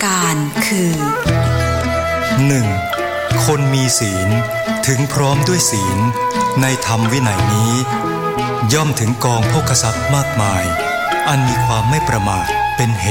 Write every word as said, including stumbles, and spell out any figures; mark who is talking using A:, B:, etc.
A: การคือ
B: หนึ่ง. คนมีศีลถึงพร้อมด้วยศีลในธรรมวินัยนี้ย่อมถึงกองโภคทรัพย์มากมายอันมีความไม่ประมาทเป็นเห